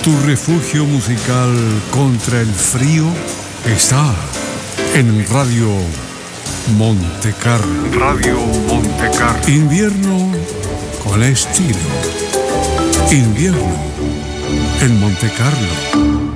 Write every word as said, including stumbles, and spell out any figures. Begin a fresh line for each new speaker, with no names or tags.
Tu refugio musical contra el frío está en Radio Monte Carlo. Radio Monte Carlo. Invierno con estilo. Invierno en Monte Carlo.